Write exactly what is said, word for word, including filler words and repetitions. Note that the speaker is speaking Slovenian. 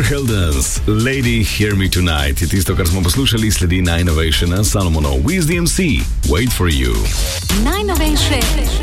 Hildens, Lady Hear Me Tonight je tisto, kar smo poslušali, sledi najnovejše na Salomonov With D M C, Wait For You. Najnovejše